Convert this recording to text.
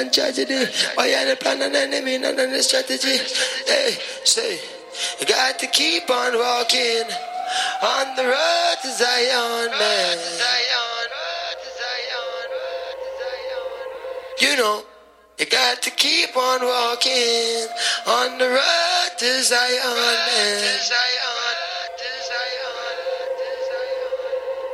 tragedy. Why are they plan an enemy, not on the strategy? Hey, say, you got to keep on walking on the road to Zion, man. You know, you got to keep on walking on the road to Zion, man.